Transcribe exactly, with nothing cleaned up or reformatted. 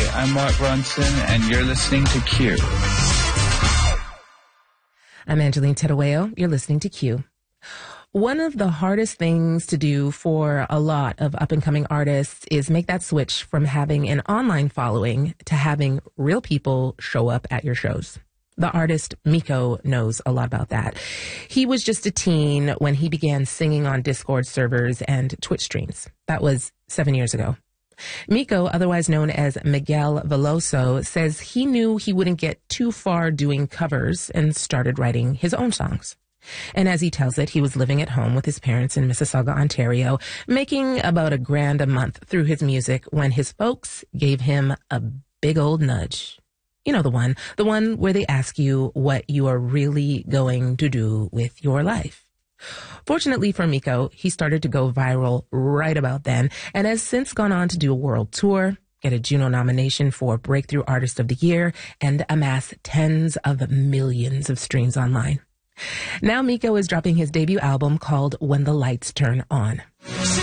I'm Mark Ronson, and you're listening to Q. I'm Angeline Tedaweo. You're listening to Q. One of the hardest things to do for a lot of up-and-coming artists is make that switch from having an online following to having real people show up at your shows. The artist Miko knows a lot about that. He was just a teen when he began singing on Discord servers and Twitch streams. That was seven years ago. Miko, otherwise known as Miguel Veloso, says he knew he wouldn't get too far doing covers and started writing his own songs. And as he tells it, he was living at home with his parents in Mississauga, Ontario, making about a grand a month through his music when his folks gave him a big old nudge. You know the one, the one where they ask you what you are really going to do with your life. Fortunately for Miko, he started to go viral right about then and has since gone on to do a world tour, get a Juno nomination for Breakthrough Artist of the Year, and amass tens of millions of streams online. Now Miko is dropping his debut album called When the Lights Turn On.